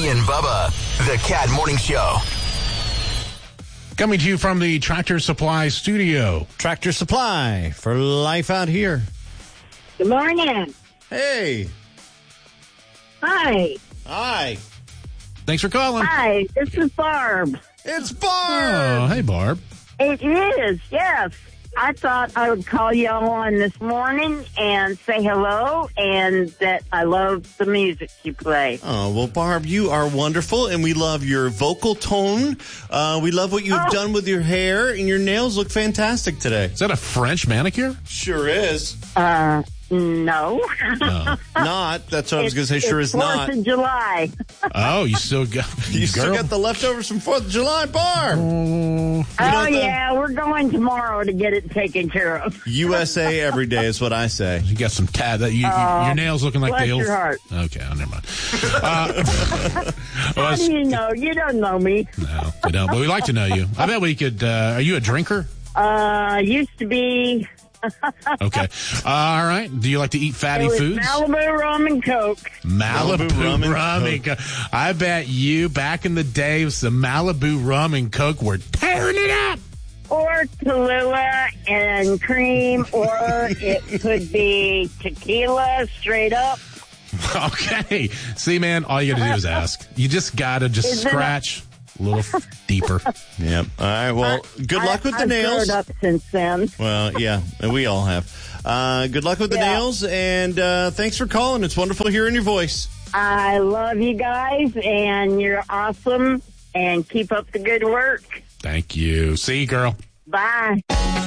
Jimmy and Bubba, the Cat Morning Show. Coming to you from the Tractor Supply studio. Tractor Supply for life out here. Good morning. Hey. Hi. Hi. Thanks for calling. Hi, this is Barb. It's Barb. Oh, hey, Barb. It is, yes. I thought I would call y'all on this morning and say hello and that I love the music you play. Oh, well, Barb, you are wonderful, and we love your vocal tone. We love what you've done with your hair, and your nails look fantastic today. Is that a French manicure? Sure is. No. No. Not. That's what I was going to say. Sure is not. 4th of July. Oh, you still got... You still got the leftovers from 4th of July, Barb. Yeah, we're going tomorrow to get it taken care of. USA every day is what I say. You got some your nails looking like bless the old... your heart. Okay, never mind. How do you know? You don't know me. No, we don't, but we like to know you. I bet we could... are you a drinker? Used to be... Okay. All right. Do you like to eat fatty foods? Malibu rum and Coke. Malibu rum and Coke. I bet you back in the day with some Malibu rum and Coke were tearing it up. Or Kahlua and cream, or it could be tequila straight up. Okay. See, man, all you got to do is ask. You just got to scratch a little deeper. Yep. All right. Well, good luck with the nails. I've up since then. Well, yeah, we all have. Good luck with the nails, and thanks for calling. It's wonderful hearing your voice. I love you guys, and you're awesome, and keep up the good work. Thank you. See you, girl. Bye.